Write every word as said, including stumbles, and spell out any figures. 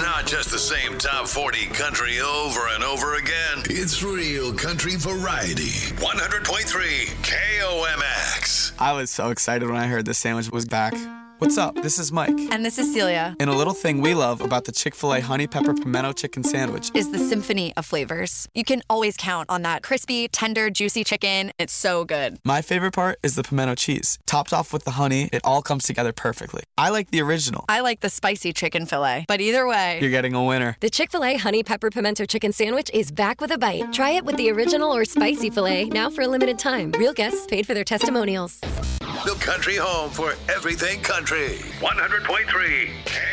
not just the same top forty country over and over again. It's real country variety. one hundred point three K O M X. I was so excited when I heard the sandwich was back. What's up? This is Mike. And this is Celia. And a little thing we love about the Chick-fil-A Honey Pepper Pimento Chicken Sandwich is the symphony of flavors. You can always count on that crispy, tender, juicy chicken. It's so good. My favorite part is the pimento cheese. Topped off with the honey, it all comes together perfectly. I like the original. I like the spicy chicken fillet. But either way, you're getting a winner. The Chick-fil-A Honey Pepper Pimento Chicken Sandwich is back with a bite. Try it with the original or spicy filet, now for a limited time. Real guests paid for their testimonials. The country home for everything country. one hundred point three K